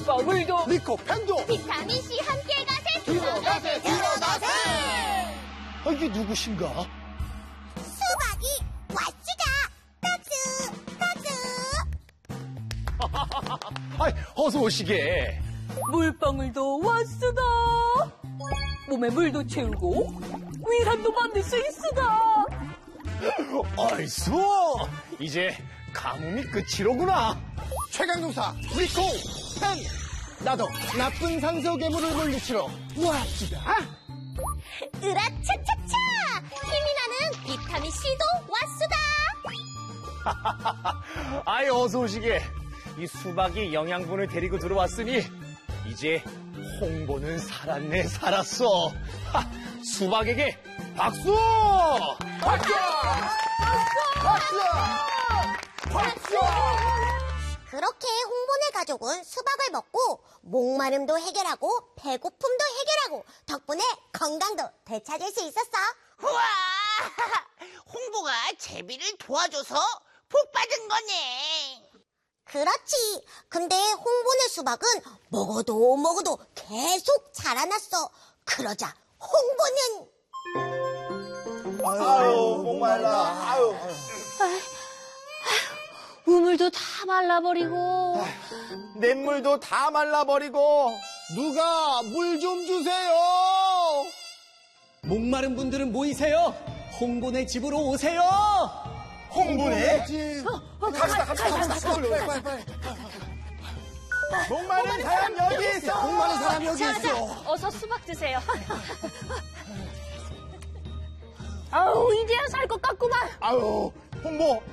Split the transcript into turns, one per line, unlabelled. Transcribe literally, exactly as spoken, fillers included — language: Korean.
물방울도
리코펜도
비타민C 함께 가세.
들어가세 들어가세.
아, 이게 누구신가?
수박이 왔수다. 떠즈 떠즈.
아이, 어서 오시게.
물방울도 왔수다. 몸에 물도 채우고 위산도 만들 수 있수다.
얼쑤, 이제 가뭄이 끝이로구나.
최강동사 리코펜. 나도 나쁜 산소 괴물을 물리치러 왔지다.
으라차차차. 힘이 나는 비타민C도 왔수다.
아이, 어서 오시게. 이 수박이 영양분을 데리고 들어왔으니 이제 홍보는 살았네, 살았어. 하, 수박에게 박수!
박수! 박수! 박수!
그렇게 홍보네 가족은 수박을 먹고 목마름도 해결하고 배고픔도 해결하고 덕분에 건강도 되찾을 수 있었어.
우와! 홍보가 제비를 도와줘서 복 받은 거네.
그렇지. 근데 홍보네 수박은 먹어도 먹어도 계속 자라났어. 그러자 홍보는
아유, 목말라. 아유.
우물도 다 말라버리고.
냇물도 다 말라버리고. 누가 물 좀 주세요.
목마른 분들은 모이세요. 홍보네 집으로 오세요.
홍보네 집. 갑시다, 갑시다, 갑시다. 빨리, 빨리, 빨리. 목마른 사람 여기 있어. 목마른 사람 여기
자, 자,
있어.
어서 수박 드세요. 아우, 이제야 살 것 같구만.
아유, 홍보